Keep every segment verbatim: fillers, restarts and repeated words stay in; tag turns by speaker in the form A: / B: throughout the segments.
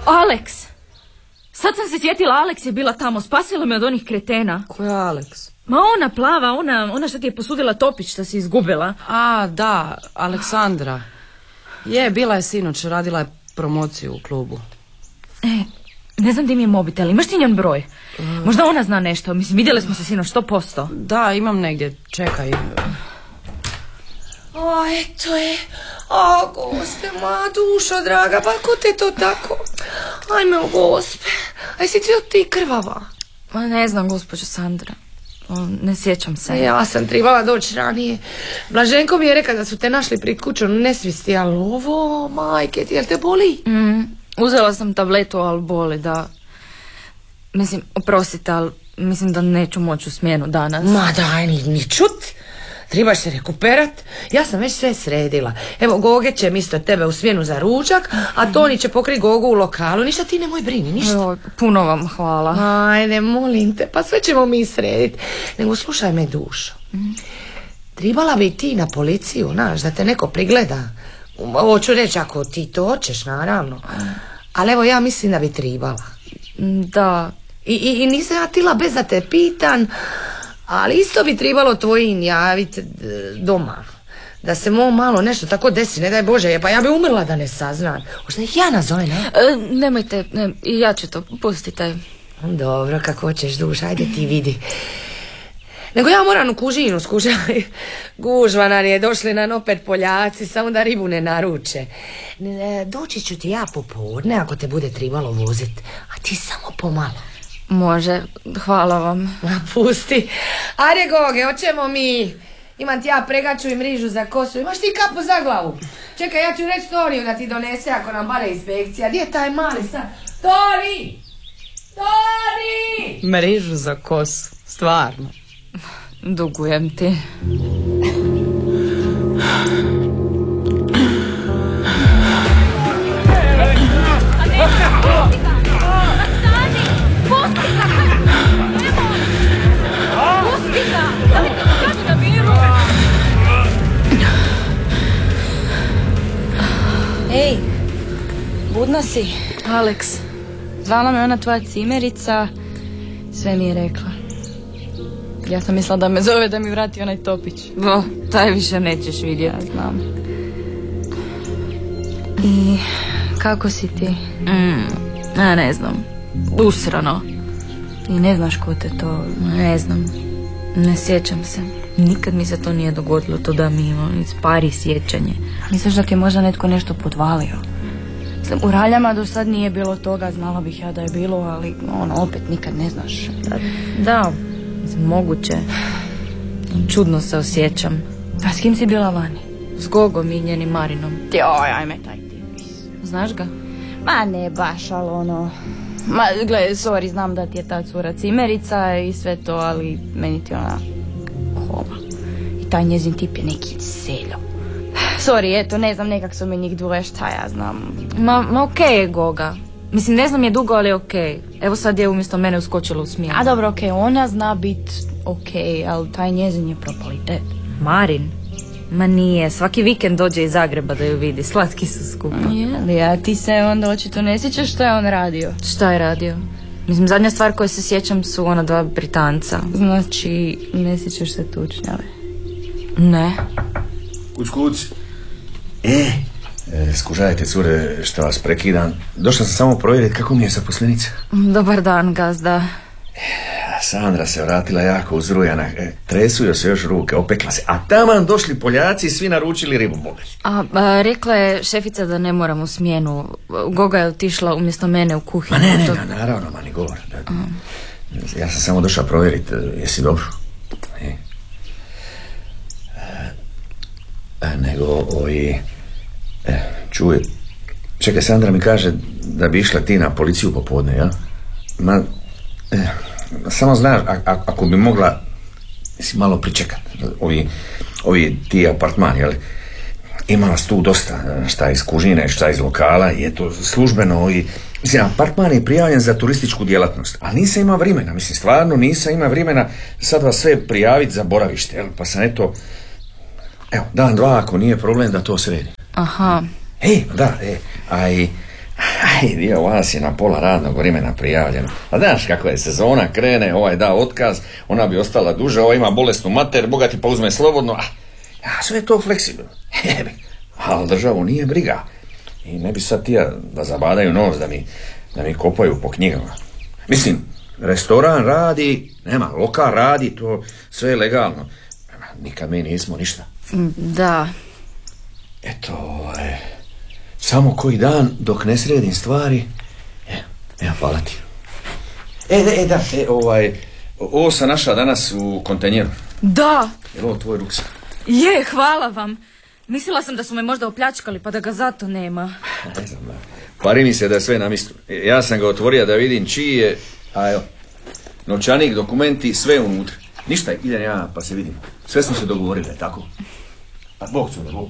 A: Alex! Sad sam se sjetila, Alex je bila tamo, spasila me od onih kretena.
B: Koja je Alex?
A: Ma ona plava, ona, ona što ti je posudila topić što si izgubila.
B: A, da, Aleksandra. Je, bila je sinoć, radila je promociju u klubu.
A: E, ne znam gdje mi je mobitel, imaš ti njen broj? Možda ona zna nešto, mislim, vidjeli smo se sinoć, sto posto.
B: Da, imam negdje, čekaj.
C: O, eto je. O, gospe, moja dušo, draga, pa ko te to tako? Ajme, o, gospe, aj si ti krvava?
A: Ma ne znam, gospođo Sandra. O, ne sjećam se.
C: Ja sam trebala doći ranije. Blaženko mi je rekao da su te našli pri kućom nesvisti, ali ovo, majke ti, jel te boli?
A: Mm, uzela sam tabletu, ali boli, da. Mislim, oprostite, ali mislim da neću moći u smjenu danas.
C: Ma daj, ni, ni čut. Trebaš se rekuperat. Ja sam već sve sredila. Evo, Goge će misto tebe u smjenu za ručak, a Toni će pokri Gogu u lokalu. Ništa ti nemoj brini, ništa.
A: Evo, puno vam hvala.
C: Ajde, molim te, pa sve ćemo mi srediti. Nego slušaj me, dušo. Mm. Trebala bi ti na policiju, znaš, da te neko prigleda. Hoću reći, ako ti to hoćeš, naravno. Ali evo, ja mislim da bi trebala.
A: Da.
C: I, i, i nisam ja tila bez da te pitan, ali isto bi trebalo tvojim javiti doma. Da se mo malo nešto tako desi, ne daj Bože, pa ja bi umrla da ne saznam. Možda ih ja nazove, ne?
A: E, nemojte, ne, ja ću to, pustite.
C: Dobro, kako hoćeš, duša, ajde ti vidi. Nego ja moram u kužinu, skušaj. Gužva nam je, došli nam opet Poljaci, samo da ribu ne naruče. Doći ću ti ja popodne, ako te bude trebalo vozit, a ti samo pomalo.
A: Može, hvala vam.
C: Ma pusti. Ajde, Goge, hoćemo mi. Imam ti ja pregaču i mrižu za kosu. Imaš ti kapu za glavu? Čekaj, ja ću reći Toniju da ti donese ako nam bale inspekcija. Gdje je taj mali sad? Toni! Toni!
B: Mrižu za kosu, stvarno.
A: Dugujem ti.
D: Ej, budna si.
A: Alex.
D: Zvala me ona tvoja cimerica, sve mi je rekla. Ja sam mislila da me zove da mi vrati onaj topić.
A: Bo, taj više nećeš vidjeti.
D: Ja znam. I kako si ti?
A: Mm, ja ne znam. Usrano.
D: I ne znaš ko te to...
A: Ne znam. Ne sjećam se. Nikad mi se to nije dogodilo, to da mi imam ispari sjećanje.
D: Misliš da ti je možda netko nešto podvalio? U raljama do sad nije bilo toga, znala bih ja da je bilo, ali ono, opet nikad ne znaš.
A: Da, da, moguće. Čudno se osjećam.
D: A s kim si bila vani?
A: S Gogom i njenim Marinom.
D: Joj, ajme taj tipis.
A: Znaš ga?
D: Ma ne baš, ali ono... Ma, gledaj, sorry, znam da ti je ta cura cimerica i sve to, ali meni ti ona homa. I taj njezin tip je neki seljo. Sorry, eto, ne znam, nekak su mi njih dvoje, šta ja znam.
A: Ma, ma okej okay je Goga. Mislim, ne znam je dugo, ali okej. Okay. Evo sad je umjesto mene uskočila u smijenu.
D: A dobro, okej, okay, ona zna bit okej, okay, ali taj njezin je propalitet.
A: Marin? Ma nije, svaki vikend dođe iz Zagreba da ju vidi, slatki su skupa.
D: Je, a ti se onda očito ne sjećaš što je on radio?
A: Šta je radio? Mislim, zadnja stvar koju se sjećam su ona dva Britanca.
D: Znači, ne sjećaš se tučnjave?
A: Ne.
E: Kuc, kuc. E, e skužajte, cure, što vas prekidam. Došla sam samo provjeriti kako mi je zaposlenica.
A: Dobar dan, gazda.
E: Sandra se vratila jako uzrujana, e, tresu joj se još ruke, opekla se. A taman došli Poljaci i svi naručili ribu boga.
A: A, a rekla je šefica da ne moram u smjenu. Goga je otišla umjesto mene u kuhinju.
E: Ma ne, ne, to... ne, naravno, ma ni govor. Da. Mm. Ja sam samo došla provjeriti, jesi dobro? E. E, nego, ovi... E, čuj, čekaj, Sandra mi kaže da bi išla ti na policiju popodne, ja? Ma... E, samo znaš, a, a, ako bi mogla si malo pričekat, ovi, ovi ti apartmani, jel? Ima nas tu dosta, šta iz kužine, šta iz lokala, i eto, službeno, ovi, mislim, apartman je prijavljen za turističku djelatnost, ali nisam ima vremena, mislim, stvarno nisam ima vremena sad vas sve prijaviti za boravište, jel? Pa sam eto, evo, dan, dva, ako nije problem da to sredi.
A: Aha.
E: Ej, da, e, aj, Aj, dio vas je na pola radnog vremena prijavljeno. A znaš kako je, sezona krene, ovaj da otkaz, ona bi ostala duže, ovaj ima bolesnu mater, bogati pa uzme slobodno. A, a sve je to fleksibilno. Ali državu nije briga. I ne bi sad tija da zabadaju nos, da mi, da mi kopaju po knjigama. Mislim, restoran radi, nema, lokal radi, to sve je legalno. Nikad mi nismo ništa.
A: Da.
E: Eto, ovaj, samo koji dan dok ne sredim stvari, e, evo, hvala ti. E, e, da, e, ovaj, ovo sam našla danas u kontenjeru.
A: Da.
E: Evo tvoj ruksak.
A: Je, hvala vam. Mislila sam da su me možda opljačkali, pa da ga zato nema.
E: Ne znam, da. Pari mi se da je sve na mjestu. Ja sam ga otvorio da vidim čiji je, a evo, novčanik, dokumenti, sve unutra. Ništa, idem ja pa se vidim. Sve smo se dogovorili, tako? Pa Bog ću da Bog.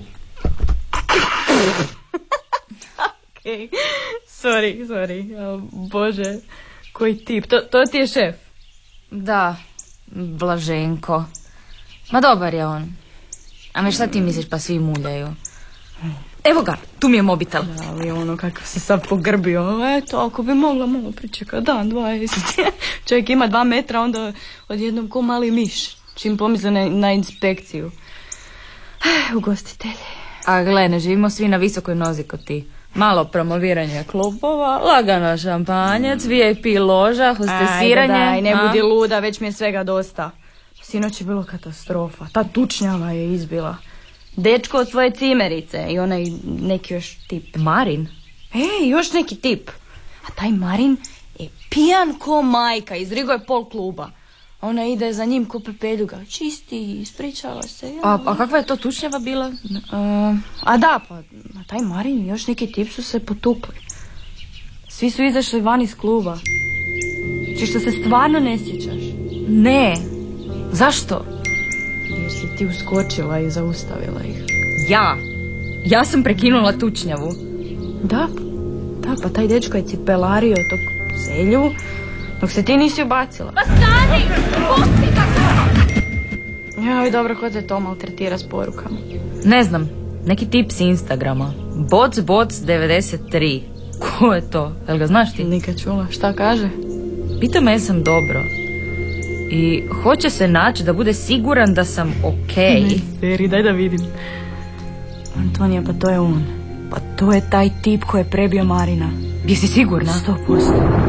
D: Okej, sorry, sorry. Oh, Bože, koji tip. To, to ti je šef?
A: Da, Blaženko. Ma dobar je on. A me šta ti misliš, pa svi muljaju? Evo ga, tu mi je mobitel.
D: Da, ali ono kako se sad pogrbio. Eto, ako bi mogla malo pričekati dan, dva, jesi. Čovjek ima dva metra, onda odjednom ko mali miš. Čim pomisle na, na inspekciju. Ugostitelji.
A: A gle, ne živimo svi na visokoj nozi kod ti. Malo promoviranje klubova, lagano šampanjac, V I P loža, hostesiranje.
D: Ajde, daj, ne
A: a?
D: budi luda, već mi je svega dosta. Sinoć je bilo katastrofa. Ta tučnjava je izbila. Dečko od tvoje cimerice i onaj neki još tip.
A: Marin?
D: E, još neki tip. A taj Marin je pijan ko majka, izrigo je pol kluba. Ona ide za njim ko pepeljuga. Čisti, ispričava se. Ja.
A: A, a kakva je to tučnjava bila?
D: Uh, a da, pa a taj Marin i još neki tip su se potukli. Svi su izašli van iz kluba. Čiš što se stvarno ne sjećaš?
A: Ne. Zašto?
D: Jer si ti uskočila i zaustavila ih.
A: Ja? Ja sam prekinula tučnjavu.
D: Da, da, pa taj dečko je cipelario tog Selju, dok se ti nisi ubacila.
A: Pa stani! Pusti ga!
D: Joj, dobro, ko te to maltretira s porukama?
A: Ne znam, neki tip s Instagrama. boc boc devedeset tri. Ko je to? Jel ga znaš ti?
D: Nikad čula, šta kaže?
A: Pita me jesam dobro. I hoće se naći da bude siguran da sam okej.
D: Ne, seri, daj da vidim. Antonija, pa to je on. Pa to je taj tip koji je prebio Marina.
A: Jesi sigurna?
D: Sto posto.